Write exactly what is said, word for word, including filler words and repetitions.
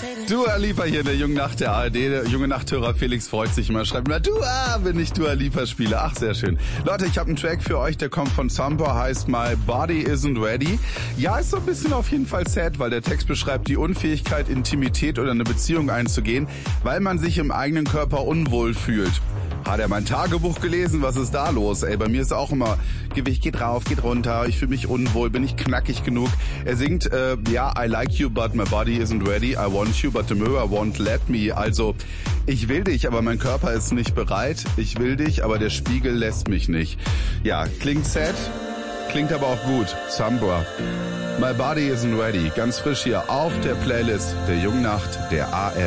Dua Lipa hier in der Jungen Nacht der A R D. Der junge Nachthörer Felix freut sich immer. Schreibt mir, Dua, wenn ich Dua Lipa spiele. Ach, sehr schön. Leute, ich habe einen Track für euch, der kommt von Sampa, heißt My Body Isn't Ready. Ja, ist so ein bisschen auf jeden Fall sad, weil der Text beschreibt die Unfähigkeit, Intimität oder eine Beziehung einzugehen, weil man sich im eigenen Körper unwohl fühlt. Hat er mein Tagebuch gelesen? Was ist da los? Ey, bei mir ist auch immer, Gewicht geht rauf, geht runter, ich fühle mich unwohl, bin ich knackig genug. Er singt, äh, ja, I like you, but my body isn't ready. I want you, but the mirror won't let me. Also, ich will dich, aber mein Körper ist nicht bereit. Ich will dich, aber der Spiegel lässt mich nicht. Ja, klingt sad, klingt aber auch gut. Sambra. My body isn't ready. Ganz frisch hier auf der Playlist der Jungen Nacht der A R D.